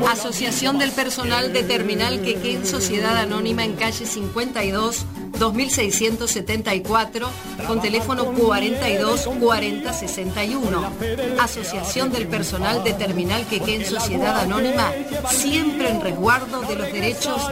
Asociación del Personal de Terminal Quequén, Sociedad Anónima en calle 52, 2674, con teléfono 42 40 61. Asociación del Personal de Terminal Quequén, Sociedad Anónima, siempre en resguardo de los derechos